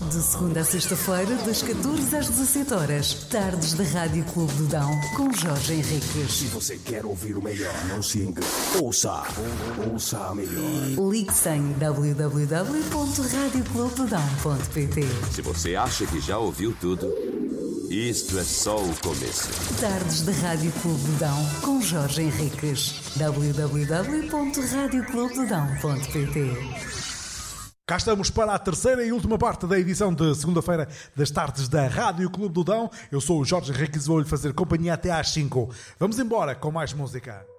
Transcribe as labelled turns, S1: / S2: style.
S1: De segunda a sexta-feira, das 14 às 17 horas, tardes da Rádio Clube do Dão, com Jorge Henriques.
S2: Se você quer ouvir o melhor, não se engane. Ouça a melhor.
S1: Ligue-se em www.radioclubedodão.pt.
S3: Se você acha que já ouviu tudo, isto é só o começo.
S1: Tardes da Rádio Clube do Dão, com Jorge Henriques. www.radioclubedodão.pt.
S4: Cá estamos para a terceira e última parte da edição de segunda-feira das tardes da Rádio Clube do Dão. Eu sou o Jorge Henriques e vou-lhe fazer companhia até às 5. Vamos embora com mais música.